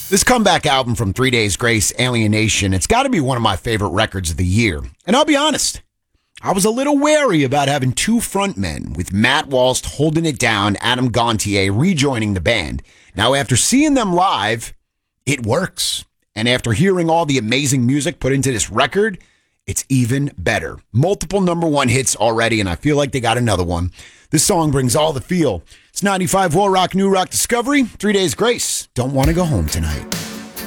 This comeback album from 3 Days Grace, Alienation, it's got to be one of my favorite records of the year. And I'll be honest, I was a little wary about having two frontmen, with Matt Walst holding it down, Adam Gontier rejoining the band. Now, after seeing them live, it works. And after hearing all the amazing music put into this record, it's even better. Multiple number one hits already, and I feel like they got another one. This song brings all the feel. It's 95 Wall Rock New Rock Discovery, 3 Days Grace. Don't want to go home tonight.